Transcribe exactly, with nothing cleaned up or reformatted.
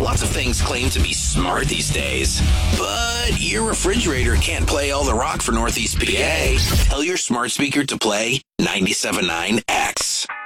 Lots of things claim to be smart these days. But your refrigerator can't play all the rock for Northeast P A. Tell your smart speaker to play ninety-seven point nine X.